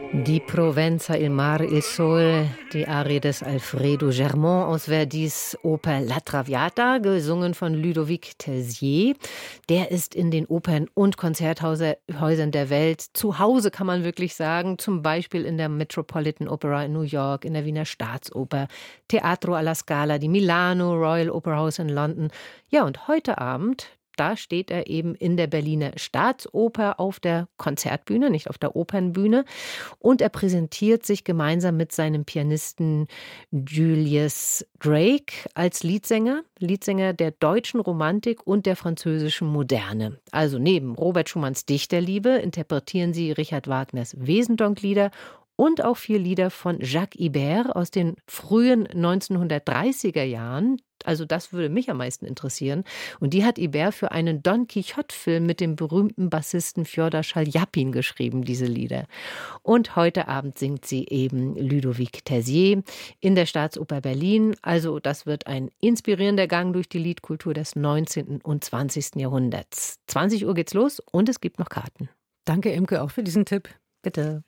Die Provenza, il Mar, il Sol, die Arie des Alfredo Germont aus Verdis Oper La Traviata, gesungen von Ludovic Tellier. Der ist in den Opern- und Konzerthäusern der Welt zu Hause, kann man wirklich sagen. Zum Beispiel in der Metropolitan Opera in New York, in der Wiener Staatsoper, Teatro alla Scala di Milano, Royal Opera House in London. Ja, und heute Abend, da steht er eben in der Berliner Staatsoper auf der Konzertbühne, nicht auf der Opernbühne. Und er präsentiert sich gemeinsam mit seinem Pianisten Julius Drake als Leadsänger der deutschen Romantik und der französischen Moderne. Also neben Robert Schumanns Dichterliebe interpretieren sie Richard Wagners Wesendonck-Lieder und auch 4 Lieder von Jacques Ibert aus den frühen 1930er Jahren. Also das würde mich am meisten interessieren. Und die hat Ibert für einen Don Quixote-Film mit dem berühmten Bassisten Fjodor Schaljapin geschrieben, diese Lieder. Und heute Abend singt sie eben Ludovic Tellier in der Staatsoper Berlin. Also das wird ein inspirierender Gang durch die Liedkultur des 19. und 20. Jahrhunderts. 20 Uhr geht's los und es gibt noch Karten. Danke, Imke, auch für diesen Tipp. Bitte.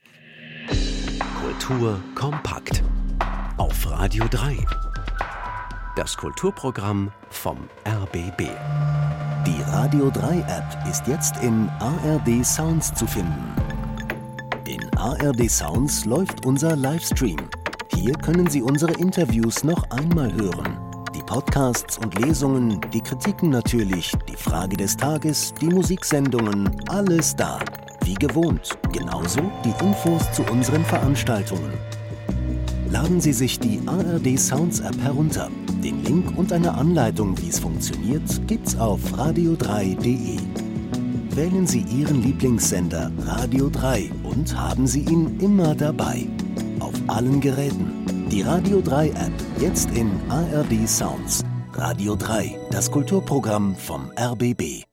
Kultur kompakt auf Radio 3. Das Kulturprogramm vom RBB. Die Radio 3 App ist jetzt in ARD Sounds zu finden. In ARD Sounds läuft unser Livestream. Hier können Sie unsere Interviews noch einmal hören. Die Podcasts und Lesungen, die Kritiken natürlich, die Frage des Tages, die Musiksendungen, alles da. Wie gewohnt, genauso die Infos zu unseren Veranstaltungen. Laden Sie sich die ARD Sounds App herunter. Den Link und eine Anleitung, wie es funktioniert, gibt's auf radio3.de. Wählen Sie Ihren Lieblingssender Radio 3 und haben Sie ihn immer dabei. Auf allen Geräten. Die Radio 3 App, jetzt in ARD Sounds. Radio 3, das Kulturprogramm vom RBB.